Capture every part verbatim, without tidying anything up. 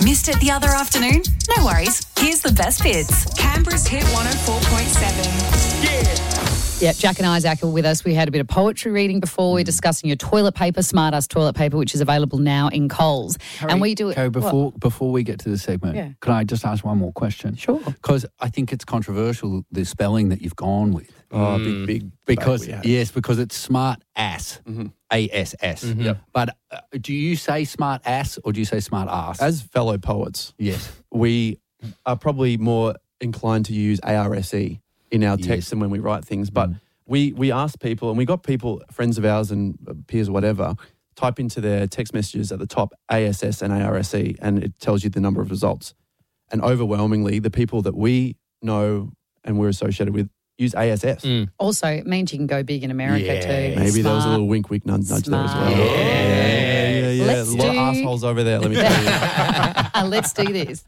Missed it the other afternoon? No worries. Here's the best bits. Canberra's Hit one oh four point seven. Yeah. Yeah, Jack and Isaac are with us. We had a bit of poetry reading before. We're discussing your toilet paper, Smart Ass toilet paper, which is available now in Coles. Harry, and we do it. Harry, before, before we get to the segment, Yeah. can I just ask one more question? Sure. Because I think it's controversial, the spelling that you've gone with. Oh, big, big. Because, we had. yes, because it's Smart Ass, Mm-hmm. A S S. Yep. But uh, do you say Smart Ass or do you say Smart Ass? As fellow poets, yes. we are probably more inclined to use A R S E in our text Yes. than when we write things. But we, we asked people, and we got people, friends of ours and peers or whatever, type into their text messages at the top A S S and A R S E, and it tells you the number of results. And overwhelmingly, the people that we know and we're associated with use A S S. Also, it means you can go big in America Yeah. too. Maybe there was a Smart. little wink, wink, nudge, nudge there as well. Smart. Yeah, yeah, yeah. Let's a lot of do- assholes over there, let me tell you. Uh, let's do this.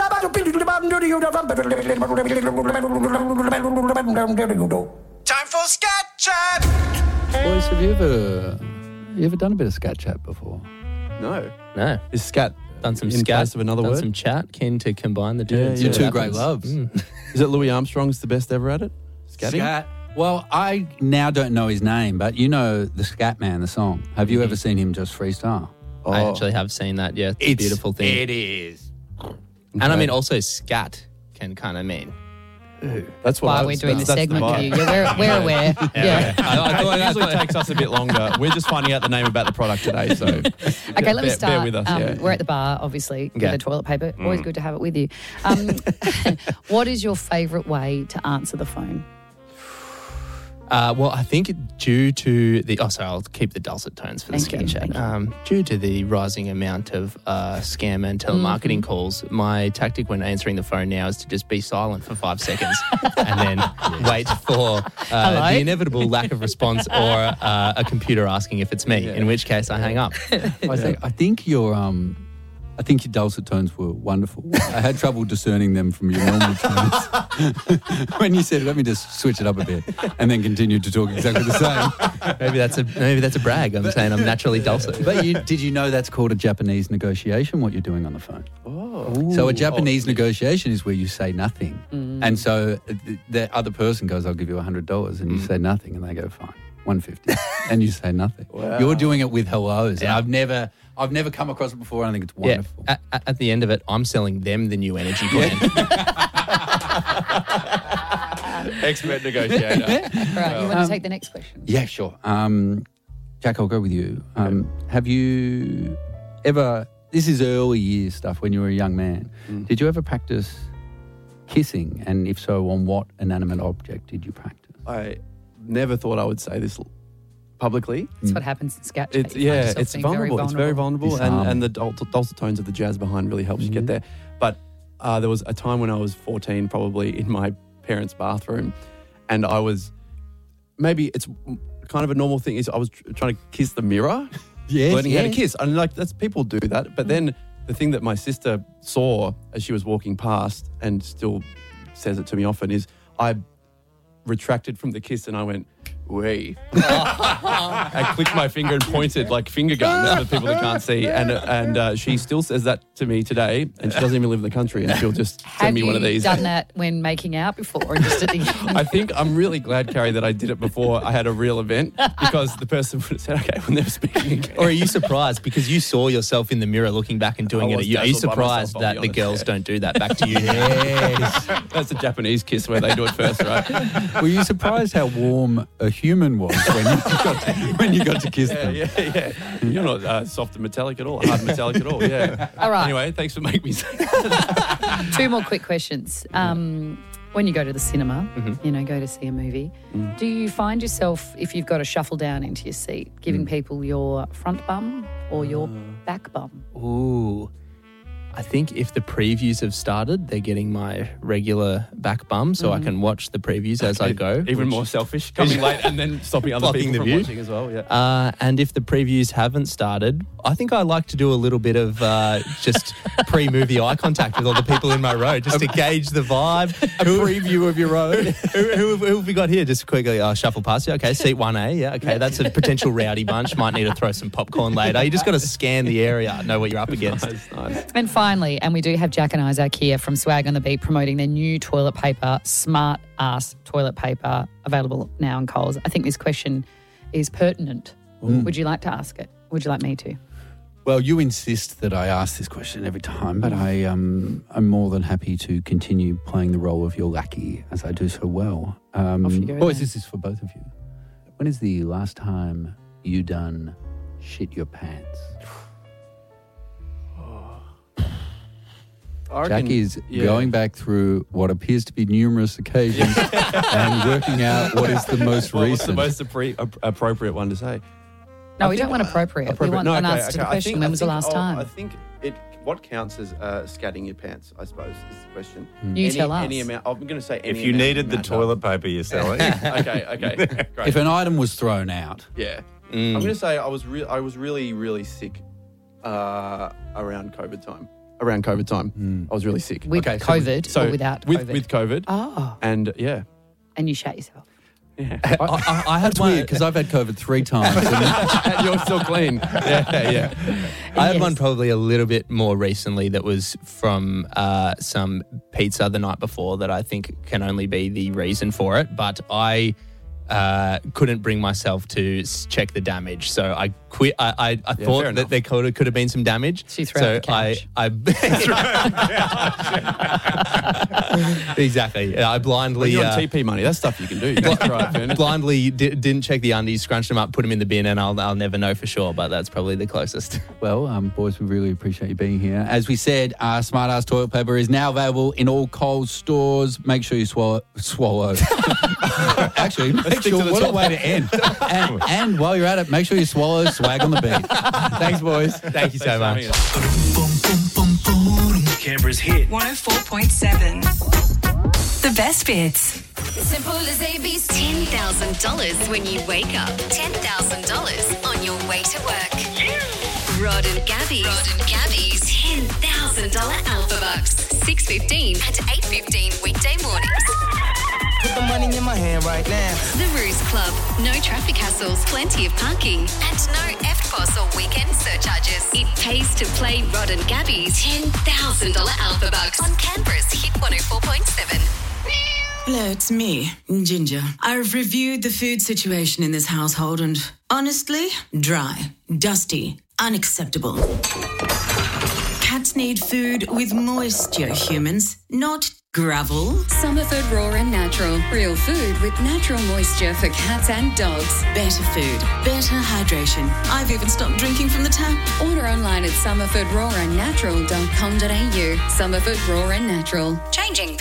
Time for Scat Chat! Boys, have you ever, you ever done a bit of scat chat before? No. No. Is scat Done some in scat. place of another done word? some chat. Keen to combine the two. Yeah, and see yeah. what Two great happens. loves. Mm. Is it Louis Armstrong's the best ever at it? Scatting? Scat. Well, I now don't know his name, but you know the Scat Man, the song. Have you ever seen him just freestyle? I Oh. actually have seen that. Yeah, it's, a beautiful thing. It is. And I mean, also scat can kind of mean. That's what Why I we're was- doing the that's- that's segment with vibe. you. Yeah, we're, we're aware. Yeah. I, I thought it usually takes us a bit longer. We're just finding out the name about the product today, so Okay, let me bear, start. bear with us. Um, yeah. We're at the bar, obviously, with Okay. the toilet paper. Always good to have it with you. Um, what is your favourite way to answer the phone? Uh, well, I think due to the... Oh, sorry, I'll keep the dulcet tones for the Thank you, scat thank chat. you. Um, due to the rising amount of uh, scam and telemarketing Mm-hmm. calls, my tactic when answering the phone now is to just be silent for five seconds and then wait for uh, Hello? the inevitable lack of response or uh, a computer asking if it's me, Yeah. in which case I hang up. I think I think your um, I think your dulcet tones were wonderful. I had trouble discerning them from your normal tones. When you said, "Let me just switch it up a bit," and then continued to talk exactly the same. Maybe that's a maybe that's a brag. I'm saying I'm naturally dulcet. But you, did you know that's called a Japanese negotiation? What you're doing on the phone? Oh. So a Japanese negotiation is where you say nothing, and so the, the other person goes, "I'll give you a hundred dollars," and you say nothing, and they go, "Fine, one fifty," and you say nothing. Wow. You're doing it with hellos. Yeah. I've never, I've never come across it before. I think it's wonderful. Yeah. At, at the end of it, I'm selling them the new energy plan. Expert negotiator. Right, you want to take the next question? Yeah, sure. Um, Jack, I'll go with you. Um, have you ever, this is early years stuff when you were a young man, did you ever practice kissing? And if so, on what inanimate object did you practice? I never thought I would say this publicly. That's what happens in scat chat. It's You find yeah, yourself it's being vulnerable. It's very vulnerable, and, Disarming. and the dulcet, dulcet tones of the jazz behind really helps you get there. But uh, there was a time when I was fourteen, probably in my parents' bathroom, and I was maybe it's kind of a normal thing. Is I was tr- trying to kiss the mirror, Yes, learning how to yes. kiss, and like that's people do that. But then the thing that my sister saw as she was walking past, and still says it to me often, is I retracted from the kiss and I went, "Wee." I clicked my finger and pointed like finger guns for people that can't see. And and uh, she still says that to me today, and she doesn't even live in the country, and she'll just send Have me you one of these. done that when making out before, or just at the I think I'm really glad, Carrie, that I did it before I had a real event, because the person would have said, "Okay, we'll never speak again." Or are you surprised because you saw yourself in the mirror looking back and doing I it? Are was you, are you dazzled by myself, surprised I'll that be the honest, girls yeah. don't do that back to you? Yes. That's a Japanese kiss where they do it first, right? Were you surprised how warm a human was when you got to, when you got to kiss Yeah, them? yeah, yeah. You're not uh, soft and metallic at all, hard and metallic at all, yeah. All right. Anyway, thanks for making me say that. Two more quick questions. Um, when you go to the cinema, Mm-hmm. you know, go to see a movie, Mm. do you find yourself, if you've got to shuffle down into your seat, giving Mm. people your front bum or your back bum? Ooh. I think if the previews have started, they're getting my regular back bum so I can watch the previews as I go. Even which- more selfish, coming late and then stopping other Blocking people the from view. watching as well, yeah. Uh, and if the previews haven't started, I think I like to do a little bit of uh, just pre-movie eye contact with all the people in my row, just to gauge the vibe. A preview of your row. who, who, have- who have we got here? Just quickly uh, shuffle past you. Okay, seat one A. Yeah, okay, that's a potential rowdy bunch. Might need to throw some popcorn later. You just got to scan the area, know what you're up against. Nice, nice. And finally, finally, and we do have Jack and Isaac here from Swag on the Beat promoting their new toilet paper, Smart Ass toilet paper, available now in Coles. I think this question is pertinent. Mm. Would you like to ask it? Would you like me to? Well, you insist that I ask this question every time, but I, um, I'm more than happy to continue playing the role of your lackey as I do so well. Um, Off you go boys, then. this is for both of you. When is the last time you done shit your pants? I reckon- Jack is yeah. going back through what appears to be numerous occasions and working out what is the most Well, what's recent. the most appre- ap- appropriate one to say? No, I we think- don't want appropriate. Appropriate. We want No, an okay, answer to the okay. I question. think- when I was the think- last oh, time? I think it. What counts as uh, scatting your pants? I suppose is the question. You any, tell us. Any amount. I'm going to say any If you amount needed the matter. toilet paper you're selling. okay. Okay. Great. If an item was thrown out, Yeah. Mm. I'm going to say I was re- I was really really sick uh, around COVID time. Around COVID time, I was really sick. With Okay, so COVID So or without with COVID? with COVID, Oh, and yeah, and you shat yourself. I, I, I had That's one weird because I've had COVID three times. and and you're still clean. Yeah, yeah. I had Yes. one probably a little bit more recently that was from uh, some pizza the night before that I think can only be the reason for it. But I uh, couldn't bring myself to s- check the damage. So I quit. I, I, I fair thought enough. that there could have, could have been some damage. So you threw so out the couch. I, I Exactly. I When blindly. you're on uh, T P money, that's stuff you can do. You can try it, furnace. Blindly di- didn't check the undies, scrunched them up, put them in the bin, and I'll I'll never know for sure. But that's probably the closest. Well, um, boys, we really appreciate you being here. As we said, uh, Smart Ass toilet paper is now available in all Coles stores. Make sure you swallow. Swallow. Actually, make stick sure. to the What a top. way to end. and, and while you're at it, make sure you swallow Swag on the Beat. Thanks, boys. Thank you so much. Canberra's hit. one oh four point seven. The best bits. Simple as A B's ten thousand dollars when you wake up. ten thousand dollars on your way to work. Rod and Gabby's. Rod and Gabby's ten thousand dollars Alpha Bucks. six fifteen and eight fifteen weekday mornings. Put the money in my hand right now. The Ruse Club. No traffic hassles, plenty of parking, and no F P O S or weekend surcharges. It pays to play Rod and Gabby's ten thousand dollars Alpha Bucks on Canberra's Hit one oh four point seven. Hello, it's me, Ginger. I've reviewed the food situation in this household and, honestly, dry, dusty, unacceptable. Cats need food with moisture, humans, not gravel. Summerford Raw and Natural. Real food with natural moisture for cats and dogs. Better food, better hydration. I've even stopped drinking from the tap. Order online at summerford raw and natural dot com dot a u. Summerford Raw and Natural. Changing